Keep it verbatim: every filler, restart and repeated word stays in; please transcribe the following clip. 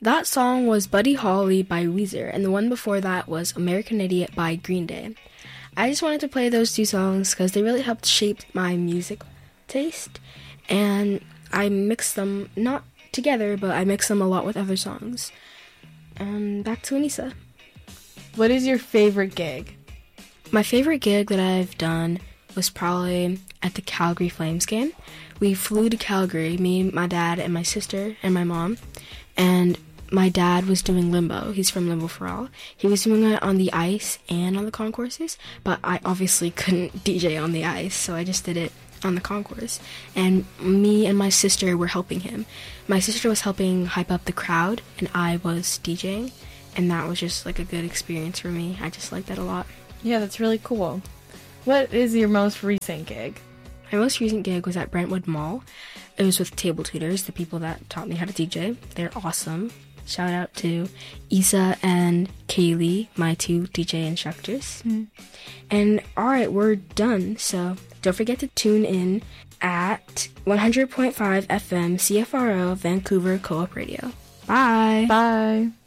That song was Buddy Holly by Weezer, and the one before that was American Idiot by Green Day. I just wanted to play those two songs because they really helped shape my music taste, and I mixed them, not together, but I mixed them a lot with other songs. And back to Anissa. What is your favorite gig? My favorite gig that I've done was probably at the Calgary Flames game. We flew to Calgary, me, my dad, and my sister, and my mom, and my dad was doing Limbo. He's from Limbo for All. He was doing it on the ice and on the concourses, but I obviously couldn't D J on the ice, so I just did it on the concourse. And me and my sister were helping him. My sister was helping hype up the crowd, and I was DJing, and that was just like a good experience for me. I just like that a lot. Yeah, that's really cool. What is your most recent gig? My most recent gig was at Brentwood Mall. It was with Table Tutors, the people that taught me how to D J. They're awesome. Shout out to Isa and Kaylee, my two D J instructors. Mm. And alright, we're done. So don't forget to tune in at one hundred point five F M C F R O Vancouver Co-op Radio. Bye! Bye!